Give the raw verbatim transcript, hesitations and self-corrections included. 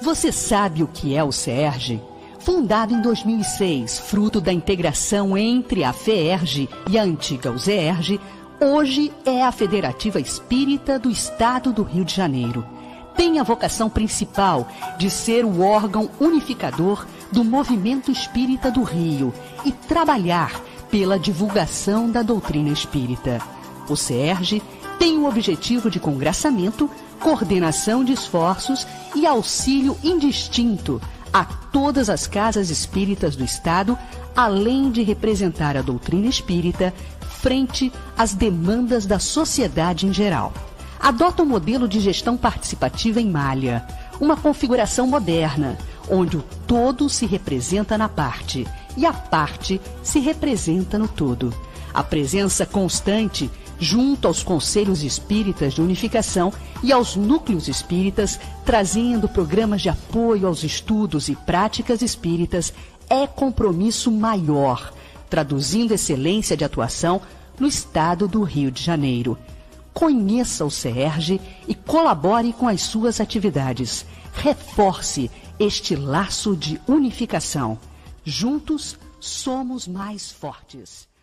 Você sabe o que é o CERJ? Fundado em dois mil e seis, fruto da integração entre a FEERJ e a antiga USEERJ, hoje é a Federativa Espírita do Estado do Rio de Janeiro. Tem a vocação principal de ser o órgão unificador do movimento espírita do Rio e trabalhar pela divulgação da doutrina espírita. O CERJ tem o objetivo de congraçamento, coordenação de esforços e auxílio indistinto a todas as casas espíritas do Estado, além de representar a doutrina espírita frente às demandas da sociedade em geral. Adota o modelo de gestão participativa em malha, uma configuração moderna, onde o todo se representa na parte e a parte se representa no todo. A presença constante junto aos conselhos espíritas de unificação e aos núcleos espíritas, trazendo programas de apoio aos estudos e práticas espíritas, é compromisso maior, traduzindo excelência de atuação no Estado do Rio de Janeiro. Conheça o CERJ e colabore com as suas atividades. Reforce este laço de unificação. Juntos, somos mais fortes.